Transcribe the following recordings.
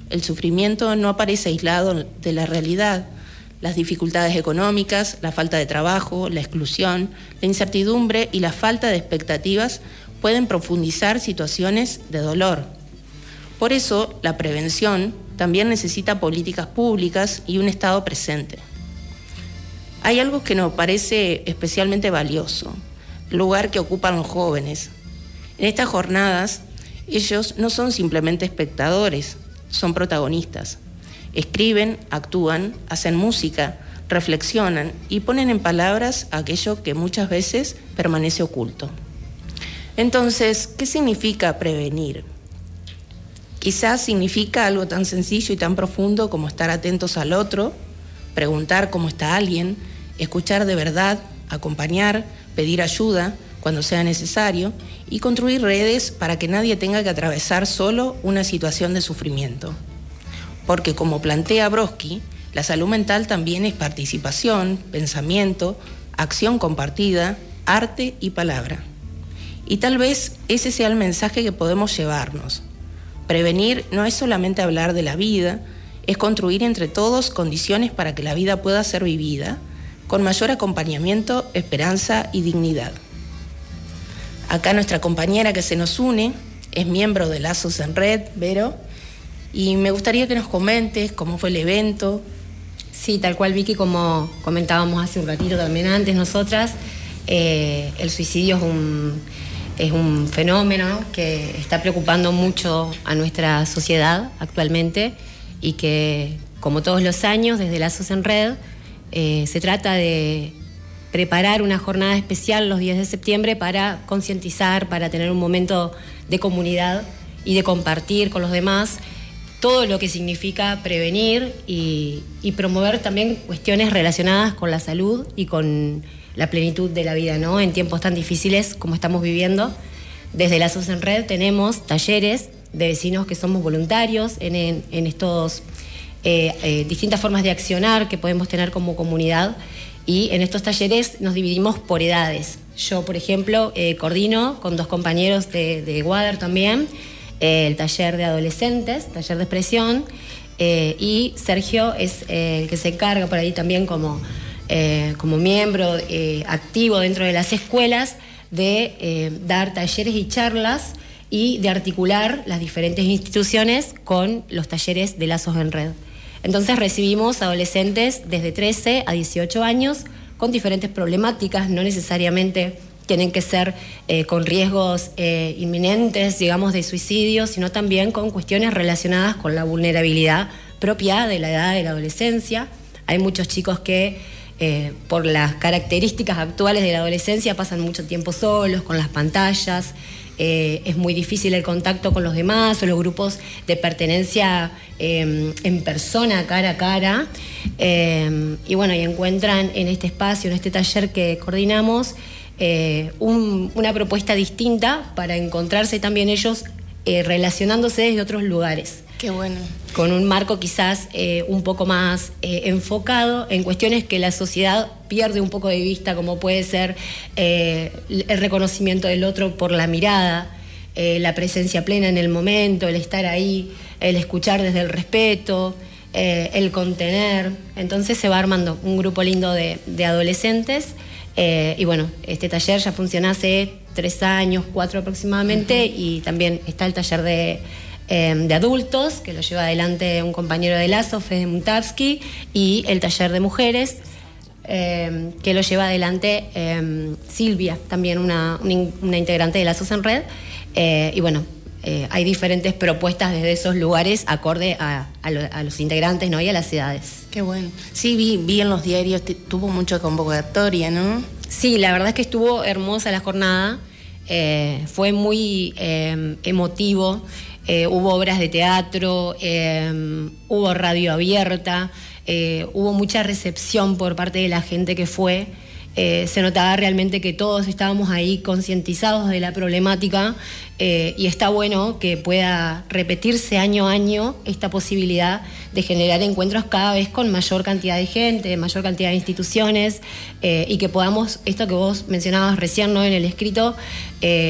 el sufrimiento no aparece aislado de la realidad. Las dificultades económicas, la falta de trabajo, la exclusión, la incertidumbre y la falta de expectativas pueden profundizar situaciones de dolor. Por eso, la prevención también necesita políticas públicas y un Estado presente. Hay algo que nos parece especialmente valioso, el lugar que ocupan los jóvenes. En estas jornadas, ellos no son simplemente espectadores, son protagonistas. Escriben, actúan, hacen música, reflexionan y ponen en palabras aquello que muchas veces permanece oculto. Entonces, ¿qué significa prevenir? Quizás significa algo tan sencillo y tan profundo como estar atentos al otro, preguntar cómo está alguien, escuchar de verdad, acompañar, pedir ayuda cuando sea necesario y construir redes para que nadie tenga que atravesar solo una situación de sufrimiento. Porque como plantea Brodsky, la salud mental también es participación, pensamiento, acción compartida, arte y palabra. Y tal vez ese sea el mensaje que podemos llevarnos. Prevenir no es solamente hablar de la vida, es construir entre todos condiciones para que la vida pueda ser vivida, con mayor acompañamiento, esperanza y dignidad. Acá nuestra compañera que se nos une es miembro de Lazos en Red, Vero, y me gustaría que nos comentes cómo fue el evento. Sí, tal cual, Vicky, como comentábamos hace un ratito también antes nosotras, el suicidio es un fenómeno que está preocupando mucho a nuestra sociedad actualmente y que, como todos los años, desde Lazos en Red, se trata de preparar una jornada especial los 10 de septiembre para concientizar, para tener un momento de comunidad y de compartir con los demás todo lo que significa prevenir y promover también cuestiones relacionadas con la salud y con la plenitud de la vida, ¿no? En tiempos tan difíciles como estamos viviendo. Desde Lazos en Red tenemos talleres de vecinos que somos voluntarios en estos distintas formas de accionar que podemos tener como comunidad, y en estos talleres nos dividimos por edades. Yo, por ejemplo, coordino con 2 compañeros de Water también el taller de adolescentes, taller de expresión, y Sergio es el que se encarga por ahí también como miembro activo dentro de las escuelas de dar talleres y charlas y de articular las diferentes instituciones con los talleres de Lazos en Red. Entonces recibimos adolescentes desde 13 a 18 años con diferentes problemáticas, no necesariamente tienen que ser con riesgos inminentes, digamos, de suicidio, sino también con cuestiones relacionadas con la vulnerabilidad propia de la edad de la adolescencia. Hay muchos chicos que por las características actuales de la adolescencia pasan mucho tiempo solos, con las pantallas, es muy difícil el contacto con los demás o los grupos de pertenencia en persona, cara a cara, y bueno, y encuentran en este espacio, en este taller que coordinamos, una propuesta distinta para encontrarse también ellos relacionándose desde otros lugares. Qué bueno. Con un marco quizás un poco más enfocado en cuestiones que la sociedad pierde un poco de vista, como puede ser el reconocimiento del otro por la mirada, la presencia plena en el momento, el estar ahí, el escuchar desde el respeto, el contener. Entonces se va armando un grupo lindo de adolescentes, y bueno, este taller ya funciona hace 3 años, 4 aproximadamente, y también está el taller de adultos, que lo lleva adelante un compañero de Lazo, Fede Muntavsky, y el taller de mujeres, que lo lleva adelante Silvia, también una integrante de Lazos en Red, y bueno, hay diferentes propuestas desde esos lugares acorde a los integrantes, ¿no? Y a las edades. Qué bueno. Sí, vi en los diarios, tuvo mucha convocatoria, ¿no? Sí, la verdad es que estuvo hermosa la jornada, fue muy emotivo. Hubo obras de teatro, hubo radio abierta, hubo mucha recepción por parte de la gente que fue. Se notaba realmente que todos estábamos ahí concientizados de la problemática, y está bueno que pueda repetirse año a año esta posibilidad de generar encuentros cada vez con mayor cantidad de gente, mayor cantidad de instituciones, y que podamos, esto que vos mencionabas recién, ¿no?, en el escrito,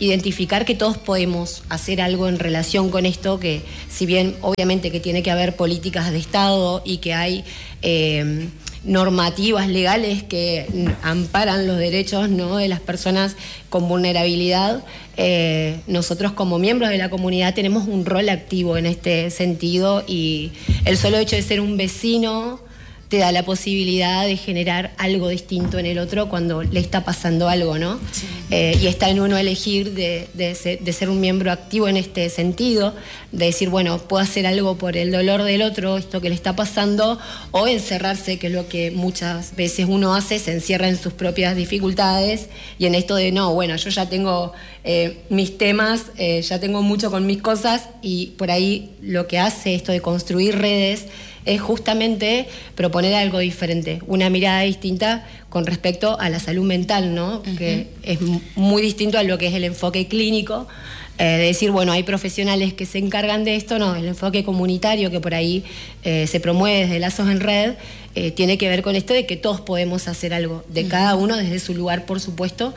identificar que todos podemos hacer algo en relación con esto, que si bien obviamente que tiene que haber políticas de Estado y que hay normativas legales que amparan los derechos, ¿no?, de las personas con vulnerabilidad, nosotros como miembros de la comunidad tenemos un rol activo en este sentido, y el solo hecho de ser un vecino te da la posibilidad de generar algo distinto en el otro cuando le está pasando algo, ¿no? Sí. Y está en uno elegir de ser un miembro activo en este sentido, de decir, bueno, puedo hacer algo por el dolor del otro, esto que le está pasando, o encerrarse, que es lo que muchas veces uno hace, se encierra en sus propias dificultades, y en esto de, no, bueno, yo ya tengo mis temas, ya tengo mucho con mis cosas, y por ahí lo que hace esto de construir redes es justamente proponer algo diferente, una mirada distinta con respecto a la salud mental, ¿no? Uh-huh. Que es muy distinto a lo que es el enfoque clínico, de decir, bueno, hay profesionales que se encargan de esto, no, el enfoque comunitario que por ahí se promueve desde Lazos en Red, tiene que ver con esto de que todos podemos hacer algo, de cada uno desde su lugar, por supuesto,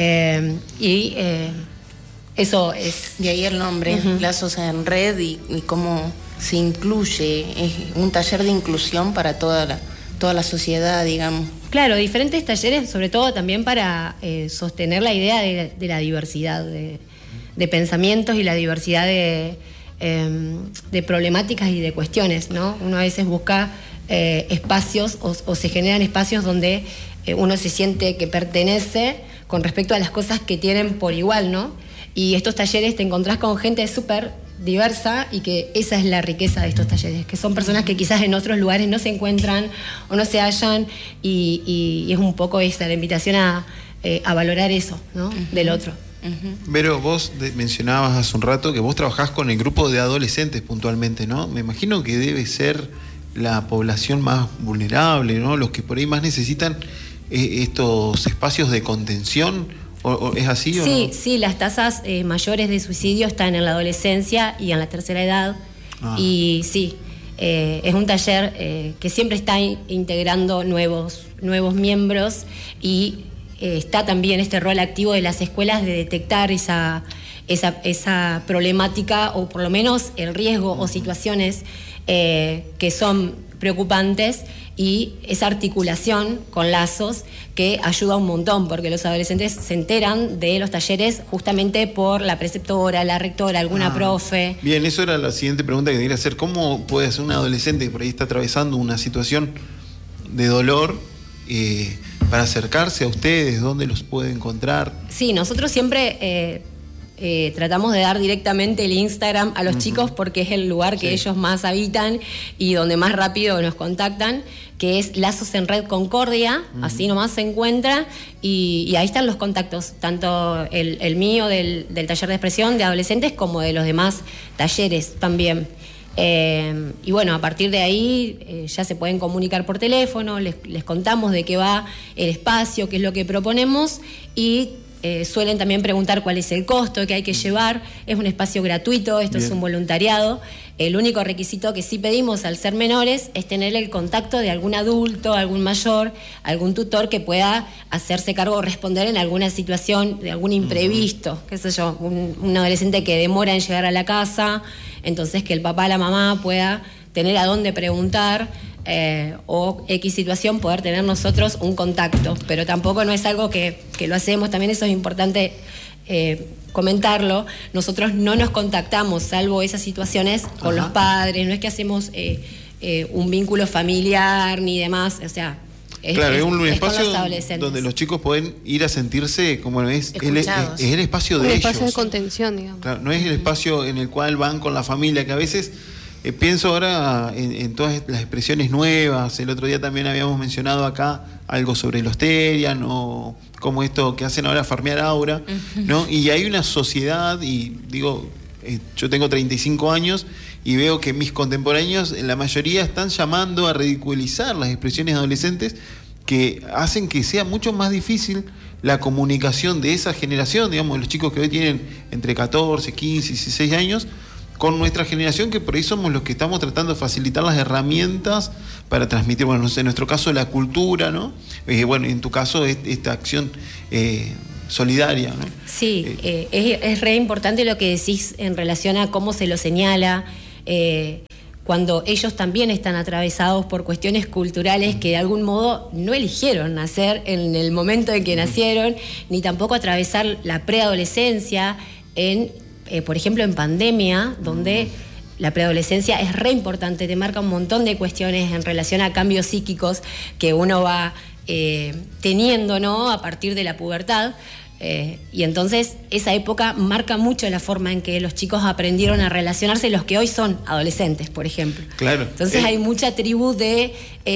eso es... De ahí el nombre, uh-huh. Lazos en Red, y cómo se incluye, es un taller de inclusión para toda la sociedad, digamos. Claro, diferentes talleres, sobre todo también para sostener la idea de la diversidad de pensamientos y la diversidad de problemáticas y de cuestiones, ¿no? Uno a veces busca espacios o se generan espacios donde uno se siente que pertenece con respecto a las cosas que tienen por igual, ¿no? Y estos talleres te encontrás con gente súper diversa, y que esa es la riqueza de estos talleres, que son personas que quizás en otros lugares no se encuentran o no se hallan, y es un poco esa la invitación a valorar eso, ¿no? Uh-huh. Del otro. Uh-huh. Vero, vos mencionabas hace un rato que vos trabajás con el grupo de adolescentes puntualmente, ¿no? Me imagino que debe ser la población más vulnerable, ¿no? Los que por ahí más necesitan estos espacios de contención. ¿O es así sí, o no? Sí, las tasas mayores de suicidio están en la adolescencia y en la tercera edad. Y sí, es un taller que siempre está integrando nuevos miembros, y está también este rol activo de las escuelas de detectar esa problemática, o por lo menos el riesgo o situaciones que son preocupantes, y esa articulación con Lazos que ayuda un montón, porque los adolescentes se enteran de los talleres justamente por la preceptora, la rectora, alguna profe. Bien, eso era la siguiente pregunta que quería hacer. ¿Cómo puede ser un adolescente que por ahí está atravesando una situación de dolor para acercarse a ustedes? ¿Dónde los puede encontrar? Sí, nosotros siempre tratamos de dar directamente el Instagram a los uh-huh. chicos, porque es el lugar que ellos más habitan y donde más rápido nos contactan, que es Lazos en Red Concordia, uh-huh. así nomás se encuentra, y ahí están los contactos, tanto el mío del taller de expresión de adolescentes como de los demás talleres también. Y bueno, a partir de ahí ya se pueden comunicar por teléfono, les contamos de qué va el espacio, qué es lo que proponemos, y suelen también preguntar cuál es el costo que hay que llevar. Es un espacio gratuito, esto es un voluntariado. El único requisito que sí pedimos al ser menores es tener el contacto de algún adulto, algún mayor, algún tutor que pueda hacerse cargo o responder en alguna situación de algún imprevisto, qué sé yo, un adolescente que demora en llegar a la casa, entonces que el papá, la mamá pueda tener a dónde preguntar, o X situación, poder tener nosotros un contacto, pero tampoco no es algo que lo hacemos, también eso es importante comentarlo. Nosotros no nos contactamos, salvo esas situaciones, con los padres, no es que hacemos un vínculo familiar ni demás, o sea, claro, es un espacio donde los chicos pueden ir a sentirse como es el espacio de ellos. Un espacio de contención, digamos. Claro, no es el espacio en el cual van con la familia, que a veces pienso ahora en todas las expresiones nuevas. El otro día también habíamos mencionado acá algo sobre los Terian, o como esto que hacen ahora, farmear aura, ¿no? Y hay una sociedad, y digo, yo tengo 35 años y veo que mis contemporáneos, la mayoría, están llamando a ridiculizar las expresiones adolescentes, que hacen que sea mucho más difícil la comunicación de esa generación, digamos, los chicos que hoy tienen entre 14, 15, 16 años, con nuestra generación, que por ahí somos los que estamos tratando de facilitar las herramientas para transmitir, bueno, no sé, en nuestro caso la cultura, ¿no? Bueno, en tu caso esta acción solidaria, ¿no? Sí, es re importante lo que decís en relación a cómo se lo señala, cuando ellos también están atravesados por cuestiones culturales que de algún modo no eligieron nacer en el momento en que nacieron, ni tampoco atravesar la preadolescencia, por ejemplo, en pandemia, donde la preadolescencia es re importante, te marca un montón de cuestiones en relación a cambios psíquicos que uno va teniendo, ¿no?, a partir de la pubertad. Y entonces esa época marca mucho la forma en que los chicos aprendieron a relacionarse, los que hoy son adolescentes, por ejemplo. Claro. Entonces hay mucha tribu de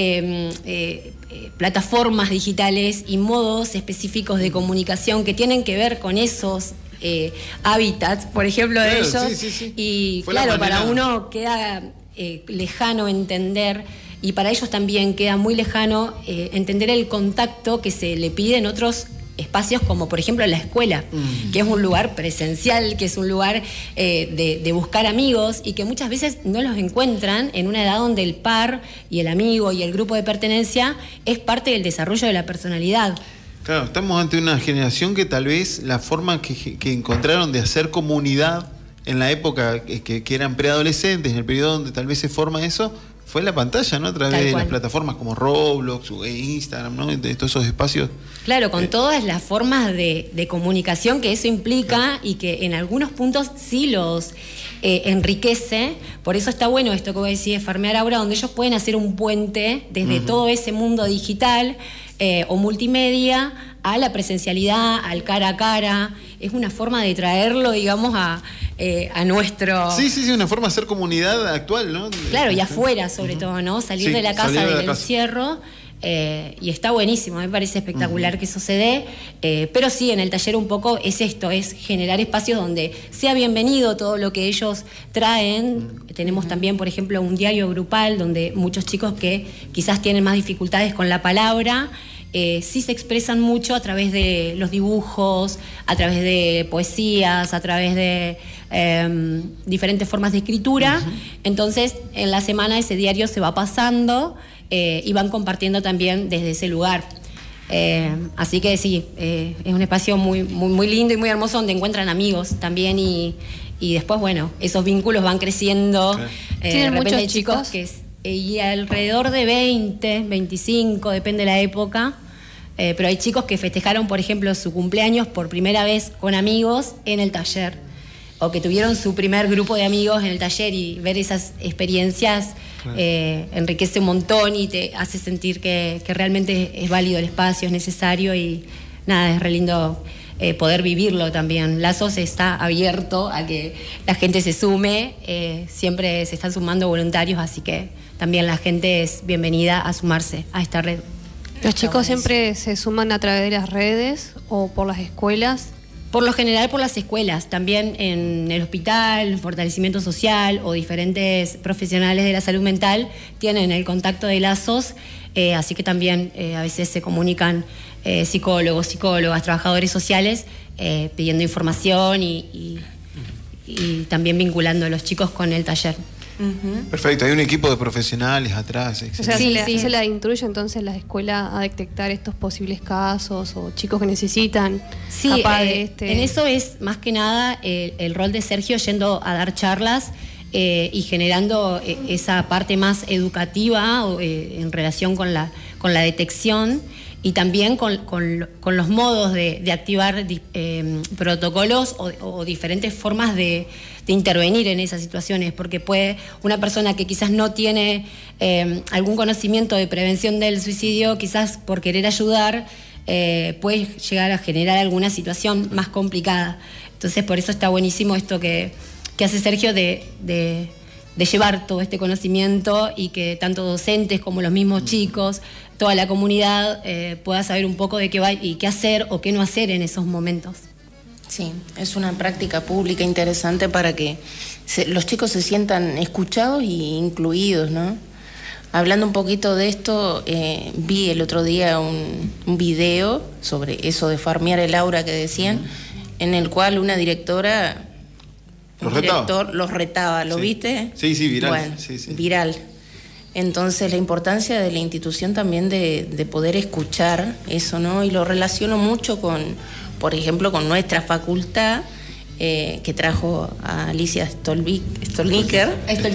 plataformas digitales y modos específicos de comunicación que tienen que ver con esos hábitats, por ejemplo, de ellos. Sí. Y fue claro, para uno queda lejano entender, y para ellos también queda muy lejano entender el contacto que se le pide en otros espacios, como por ejemplo la escuela, que es un lugar presencial, que es un lugar de buscar amigos, y que muchas veces no los encuentran en una edad donde el par y el amigo y el grupo de pertenencia es parte del desarrollo de la personalidad. Claro, estamos ante una generación que tal vez la forma que encontraron de hacer comunidad en la época que eran preadolescentes, en el periodo donde tal vez se forma eso, fue la pantalla, ¿no? A través de las plataformas como Roblox e Instagram, ¿no? De todos esos espacios. Claro, con todas las formas de comunicación que eso implica, y que en algunos puntos sí los enriquece. Por eso está bueno esto que vos decís de Farmear Aura, donde ellos pueden hacer un puente desde todo ese mundo digital o multimedia a la presencialidad, al cara a cara. Es una forma de traerlo, digamos, a nuestro... Sí, una forma de hacer comunidad actual, ¿no? Claro, y afuera sobre todo, ¿no? Salir de la casa, del encierro. Y está buenísimo, me parece espectacular que eso se dé, pero sí, en el taller un poco es esto, es generar espacios donde sea bienvenido todo lo que ellos traen. Tenemos también, por ejemplo, un diario grupal donde muchos chicos que quizás tienen más dificultades con la palabra, sí se expresan mucho a través de los dibujos, a través de poesías, a través de diferentes formas de escritura. Entonces, en la semana ese diario se va pasando y van compartiendo también desde ese lugar. Así que sí, es un espacio muy, muy, muy lindo y muy hermoso, donde encuentran amigos también, y después, bueno, esos vínculos van creciendo. De repente hay chicos que y alrededor de 20, 25, depende de la época, pero hay chicos que festejaron, por ejemplo, su cumpleaños por primera vez con amigos en el taller, o que tuvieron su primer grupo de amigos en el taller, y ver esas experiencias enriquece un montón y te hace sentir que realmente es válido el espacio, es necesario, y nada, es re lindo poder vivirlo también. Lazos está abierto a que la gente se sume, siempre se están sumando voluntarios, así que también la gente es bienvenida a sumarse a esta red. ¿Los chicos siempre se suman a través de las redes o por las escuelas? Por lo general por las escuelas, también en el hospital, fortalecimiento social, o diferentes profesionales de la salud mental tienen el contacto de Lazos, así que también a veces se comunican psicólogos, psicólogas, trabajadores sociales pidiendo información y también vinculando a los chicos con el taller. Perfecto, hay un equipo de profesionales atrás. O sea, se la instruye entonces la escuela a detectar estos posibles casos o chicos que necesitan. Sí, en eso es más que nada el rol de Sergio, yendo a dar charlas y generando esa parte más educativa en relación con la detección, y también con los modos de activar protocolos o diferentes formas de intervenir en esas situaciones, porque puede una persona que quizás no tiene algún conocimiento de prevención del suicidio, quizás por querer ayudar, puede llegar a generar alguna situación más complicada. Entonces, por eso está buenísimo esto que hace Sergio de llevar todo este conocimiento, y que tanto docentes como los mismos chicos, toda la comunidad pueda saber un poco de qué va y qué hacer o qué no hacer en esos momentos. Sí, es una práctica pública interesante para que los chicos se sientan escuchados e incluidos, ¿no? Hablando un poquito de esto, vi el otro día un video sobre eso de farmear el aura que decían, en el cual una directora... los retaba, ¿lo viste? Sí, viral. Bueno, viral. Entonces, la importancia de la institución también de poder escuchar eso, ¿no? Y lo relaciono mucho con por ejemplo, con nuestra facultad, que trajo a Alicia Stolkiner.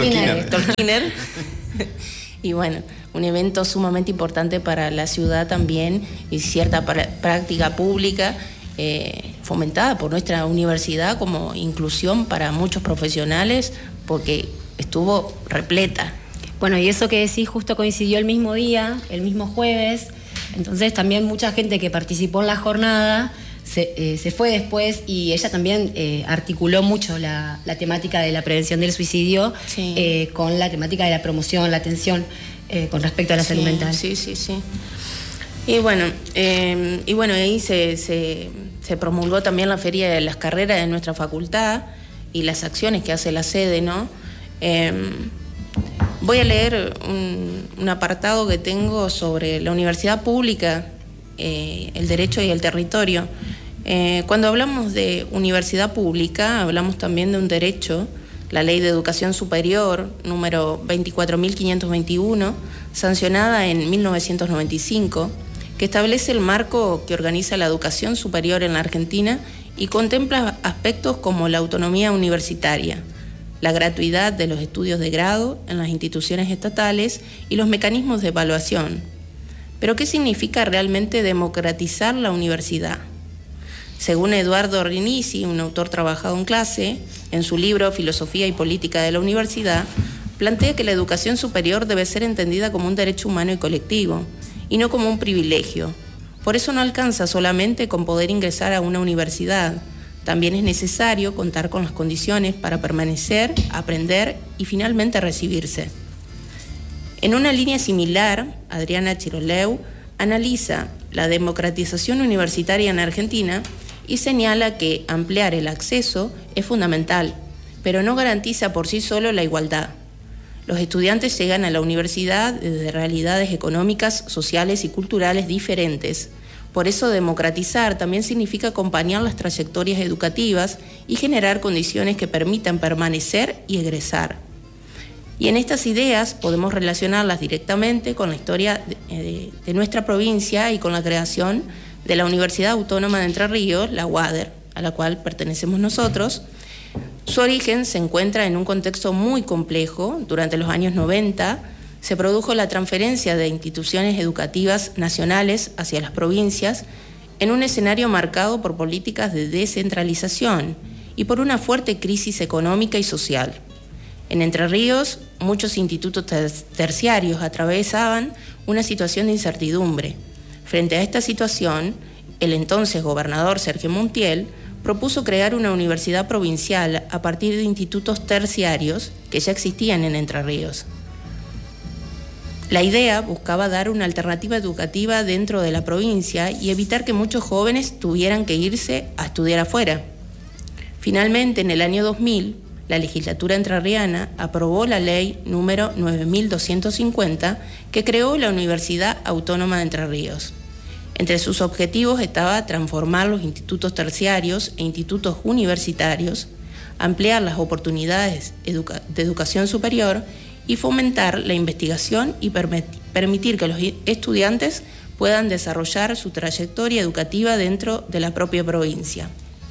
Y bueno, un evento sumamente importante para la ciudad también, y cierta práctica pública fomentada por nuestra universidad como inclusión para muchos profesionales, porque estuvo repleta. Bueno, y eso que decís justo coincidió el mismo día, el mismo jueves, entonces también mucha gente que participó en la jornada se fue después, y ella también articuló mucho la temática de la prevención del suicidio, sí, con la temática de la promoción, la atención con respecto a la salud mental. Sí. Y bueno, ahí se promulgó también la Feria de las Carreras de nuestra facultad y las acciones que hace la sede, ¿no? Voy a leer un apartado que tengo sobre la universidad pública, el derecho y el territorio. Cuando hablamos de universidad pública, hablamos también de un derecho, la Ley de Educación Superior, número 24.521, sancionada en 1995, que establece el marco que organiza la educación superior en la Argentina y contempla aspectos como la autonomía universitaria, la gratuidad de los estudios de grado en las instituciones estatales y los mecanismos de evaluación. Pero, ¿qué significa realmente democratizar la universidad? Según Eduardo Rinici, un autor trabajado en clase, en su libro Filosofía y Política de la Universidad, plantea que la educación superior debe ser entendida como un derecho humano y colectivo, y no como un privilegio. Por eso no alcanza solamente con poder ingresar a una universidad. También es necesario contar con las condiciones para permanecer, aprender y finalmente recibirse. En una línea similar, Adriana Chiroleu analiza la democratización universitaria en Argentina y señala que ampliar el acceso es fundamental, pero no garantiza por sí solo la igualdad. Los estudiantes llegan a la universidad desde realidades económicas, sociales y culturales diferentes. Por eso democratizar también significa acompañar las trayectorias educativas y generar condiciones que permitan permanecer y egresar. Y en estas ideas podemos relacionarlas directamente con la historia de nuestra provincia y con la creación de la Universidad Autónoma de Entre Ríos, la UADER, a la cual pertenecemos nosotros. Su origen se encuentra en un contexto muy complejo. Durante los años 90 se produjo la transferencia de instituciones educativas nacionales hacia las provincias en un escenario marcado por políticas de descentralización y por una fuerte crisis económica y social. En Entre Ríos, muchos institutos terciarios atravesaban una situación de incertidumbre. Frente a esta situación, el entonces gobernador Sergio Montiel propuso crear una universidad provincial a partir de institutos terciarios que ya existían en Entre Ríos. La idea buscaba dar una alternativa educativa dentro de la provincia y evitar que muchos jóvenes tuvieran que irse a estudiar afuera. Finalmente, en el año 2000, la legislatura entrerriana aprobó la ley número 9250 que creó la Universidad Autónoma de Entre Ríos. Entre sus objetivos estaba transformar los institutos terciarios e institutos universitarios, ampliar las oportunidades de educación superior y fomentar la investigación y permitir que los estudiantes puedan desarrollar su trayectoria educativa dentro de la propia provincia.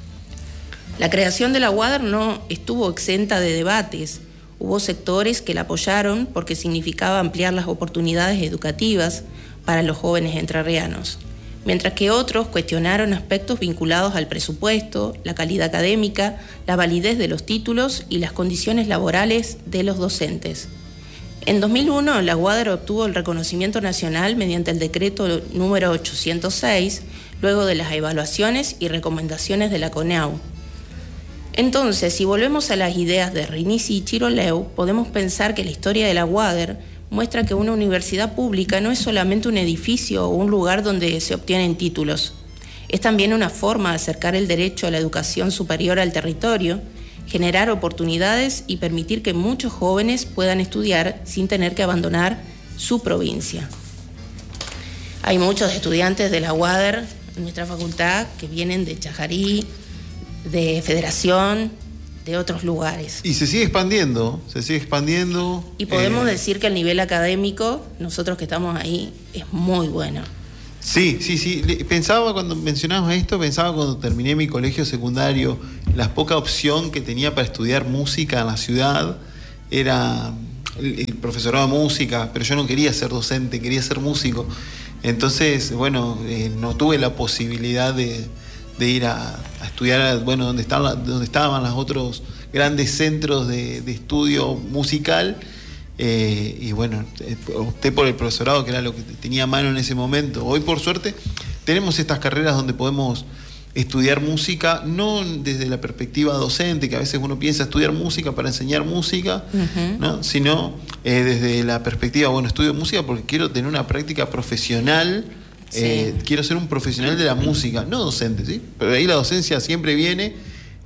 La creación de la UADER no estuvo exenta de debates. Hubo sectores que la apoyaron porque significaba ampliar las oportunidades educativas para los jóvenes entrerrianos, mientras que otros cuestionaron aspectos vinculados al presupuesto, la calidad académica, la validez de los títulos y las condiciones laborales de los docentes. En 2001, la UADER obtuvo el reconocimiento nacional mediante el decreto número 806, luego de las evaluaciones y recomendaciones de la CONEAU. Entonces, si volvemos a las ideas de Rinici y Chiroleu, podemos pensar que la historia de la UADER muestra que una universidad pública no es solamente un edificio o un lugar donde se obtienen títulos. Es también una forma de acercar el derecho a la educación superior al territorio, generar oportunidades y permitir que muchos jóvenes puedan estudiar sin tener que abandonar su provincia. Hay muchos estudiantes de la UADER en nuestra facultad que vienen de Chajarí, de Federación, de otros lugares. Y se sigue expandiendo, Y podemos decir que el nivel académico, nosotros que estamos ahí, es muy bueno. Sí. Pensaba cuando mencionabas esto, pensaba cuando terminé mi colegio secundario, la poca opción que tenía para estudiar música en la ciudad era el profesorado de música, pero yo no quería ser docente, quería ser músico. Entonces, bueno, no tuve la posibilidad de ir a estudiar, bueno, donde estaban los otros grandes centros de estudio musical. Y bueno, opté por el profesorado, que era lo que tenía a mano en ese momento. Hoy, por suerte, tenemos estas carreras donde podemos estudiar música, no desde la perspectiva docente, que a veces uno piensa estudiar música para enseñar música, ¿no? Sino desde la perspectiva, bueno, estudio música porque quiero tener una práctica profesional, quiero ser un profesional de la música, no docente, ¿sí? Pero ahí la docencia siempre viene,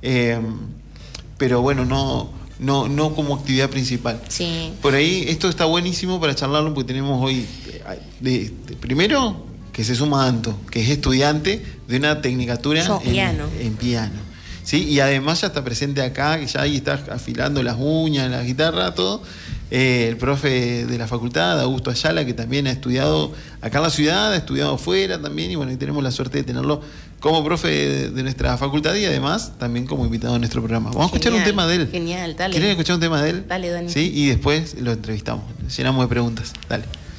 pero bueno, no como actividad principal. Sí. Por ahí esto está buenísimo para charlarlo porque tenemos hoy, primero, que se suma Anto, que es estudiante de una tecnicatura en piano. ¿Sí? Y además ya está presente acá, que ya ahí está afilando las uñas, la guitarra, todo. El profe de la facultad, Augusto Ayala, que también ha estudiado acá en la ciudad, ha estudiado afuera también, y bueno, y tenemos la suerte de tenerlo como profe de nuestra facultad y además también como invitado a nuestro programa. Vamos a escuchar un tema de él. Genial, dale. ¿Quieren escuchar un tema de él? Dale, Dani. Sí, y después lo entrevistamos, llenamos de preguntas. Dale.